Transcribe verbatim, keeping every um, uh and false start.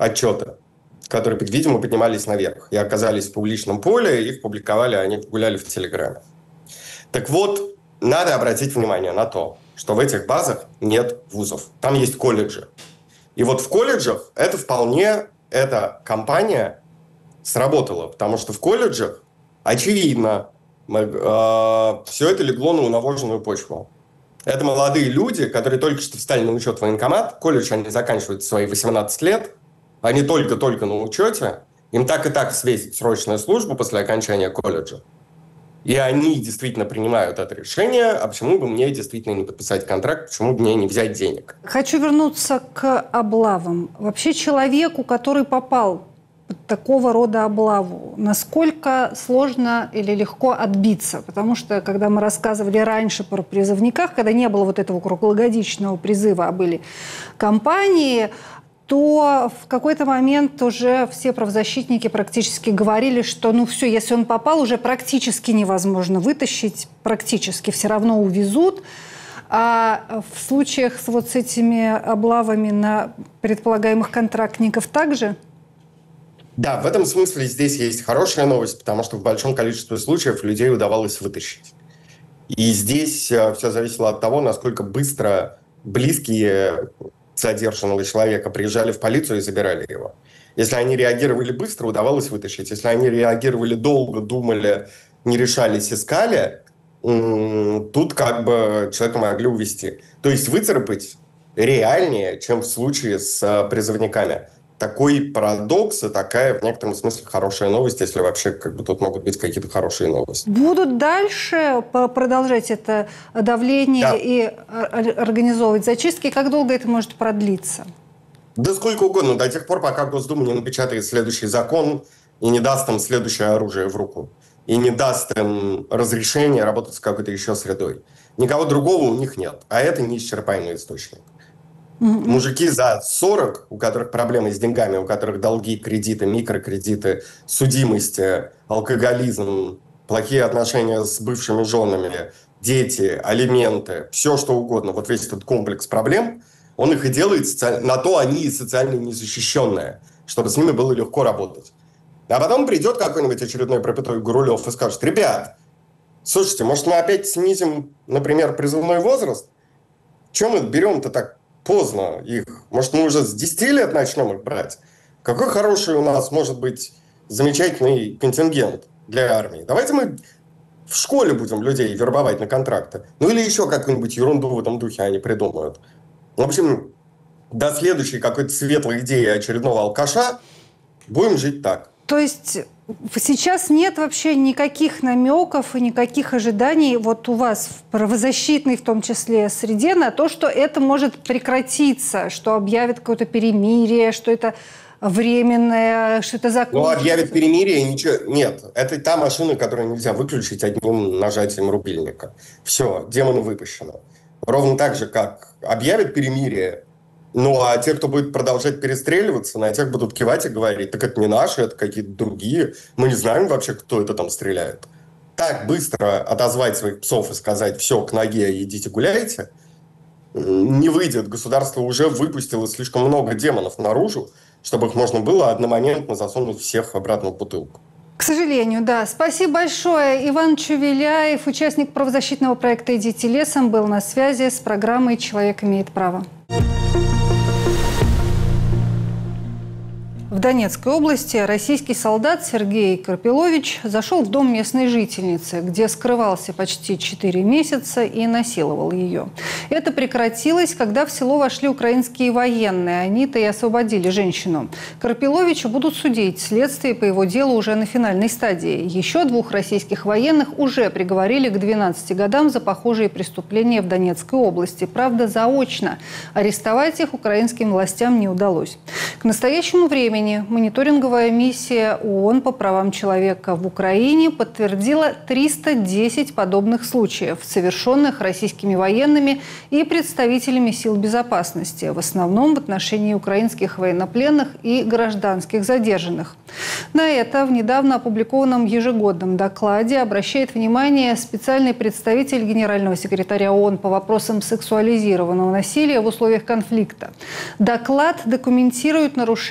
отчеты, которые, видимо, поднимались наверх и оказались в публичном поле, их публиковали, они гуляли в Телеграме. Так вот, надо обратить внимание на то, что в этих базах нет вузов. Там есть колледжи. И вот в колледжах это вполне, эта кампания сработала, потому что в колледжах, очевидно, мы, э, все это легло на унавоженную почву. Это молодые люди, которые только что встали на учет в военкомат. Колледж они заканчивают в свои восемнадцать лет. Они только-только на учете. Им так и так светит срочная служба после окончания колледжа. И они действительно принимают это решение. А почему бы мне действительно не подписать контракт? Почему бы мне не взять денег? Хочу вернуться к облавам. Вообще человеку, который попал под такого рода облаву, насколько сложно или легко отбиться? Потому что, когда мы рассказывали раньше про призывниках, когда не было вот этого круглогодичного призыва, а были кампании, то в какой-то момент уже все правозащитники практически говорили, что ну все, если он попал, уже практически невозможно вытащить, практически все равно увезут. А в случаях с вот с этими облавами на предполагаемых контрактников также? Да, в этом смысле здесь есть хорошая новость, потому что в большом количестве случаев людей удавалось вытащить. И здесь все зависело от того, насколько быстро близкие задержанного человека приезжали в полицию и забирали его. Если они реагировали быстро, удавалось вытащить. Если они реагировали долго, думали, не решались, искали, тут как бы человека могли увезти. То есть выцарапать реальнее, чем в случае с призывниками. Такой парадокс и такая, в некотором смысле, хорошая новость, если вообще как бы тут могут быть какие-то хорошие новости. Будут дальше продолжать это давление, да, и организовывать зачистки? Как долго это может продлиться? Да сколько угодно, до тех пор, пока Госдума не напечатает следующий закон и не даст им следующее оружие в руку. И не даст им разрешения работать с какой-то еще средой. Никого другого у них нет. А это неисчерпаемый источник. Mm-hmm. Мужики за сорок, у которых проблемы с деньгами, у которых долги, кредиты, микрокредиты, судимости, алкоголизм, плохие отношения с бывшими женами, дети, алименты, все что угодно, вот весь этот комплекс проблем, он их и делает, на то они и социально незащищенные, чтобы с ними было легко работать. А потом придет какой-нибудь очередной пропятой Гурулев и скажет: ребят, слушайте, может мы опять снизим, например, призывной возраст? Чем мы берем-то так поздно их? Может, мы уже с десяти лет начнем их брать? Какой хороший у нас может быть замечательный контингент для армии? Давайте мы в школе будем людей вербовать на контракты. Ну или еще какую-нибудь ерунду в этом духе они придумают. В общем, до следующей какой-то светлой идеи очередного алкаша будем жить так. То есть сейчас нет вообще никаких намеков и никаких ожиданий вот у вас в правозащитной, в том числе, среде на то, что это может прекратиться, что объявят какое-то перемирие, что это временное, что это закончится? Ну, объявят перемирие, ничего. Нет, это та машина, которую нельзя выключить одним нажатием рубильника. Все, демоны выпущены. Ровно так же, как объявят перемирие, ну, а те, кто будет продолжать перестреливаться, на тех будут кивать и говорить: так это не наши, это какие-то другие. Мы не знаем вообще, кто это там стреляет. Так быстро отозвать своих псов и сказать: все, к ноге, идите гуляйте, не выйдет. Государство уже выпустило слишком много демонов наружу, чтобы их можно было одномоментно засунуть всех обратно в бутылку. К сожалению, да. Спасибо большое. Иван Чувеляев, участник правозащитного проекта «Идите лесом», был на связи с программой «Человек имеет право». В Донецкой области российский солдат Сергей Карпилович зашел в дом местной жительницы, где скрывался почти четыре месяца и насиловал ее. Это прекратилось, когда в село вошли украинские военные. Они-то и освободили женщину. Карпиловича будут судить. Следствие по его делу уже на финальной стадии. Еще двух российских военных уже приговорили к двенадцати годам за похожие преступления в Донецкой области. Правда, заочно. Арестовать их украинским властям не удалось. К настоящему времени мониторинговая миссия ООН по правам человека в Украине подтвердила триста десять подобных случаев, совершенных российскими военными и представителями сил безопасности, в основном в отношении украинских военнопленных и гражданских задержанных. На это в недавно опубликованном ежегодном докладе обращает внимание специальный представитель генерального секретаря ООН по вопросам сексуализированного насилия в условиях конфликта. Доклад документирует нарушение